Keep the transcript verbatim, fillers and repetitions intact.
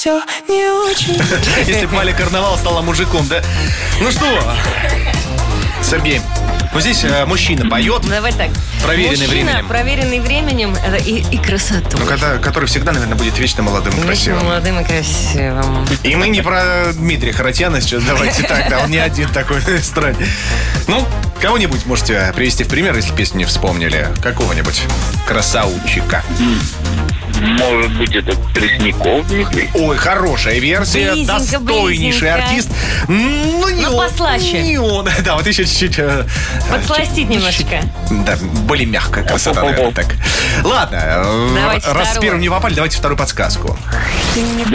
Все не очень. Если бы Валя Карнавал стала мужиком, да? Ну что, Сергей, ну здесь э, мужчина поет, Давай так. проверенный Мужчина, временем. проверенный временем это и, и красотой. Ну, когда, который всегда, наверное, будет вечно молодым и Вечно красивым. молодым и красивым. И мы не про Дмитрия Харатьяна сейчас, давайте так, да, он не один такой странный. Ну, кого-нибудь можете привести в пример, если песню не вспомнили. Какого-нибудь красавчика. Может быть, это Пресняков Дмитрий? Ой, хорошая версия, Близенько, достойнейший близенько. артист. Ну, не Но он, послаще. не он. Да, вот еще чуть-чуть... э, Подсластить чуть- немножко. Да, более мягкая красота, наверное, так. Ладно, э, Давайте раз с вторую. первым не попали, давайте вторую подсказку. Ты не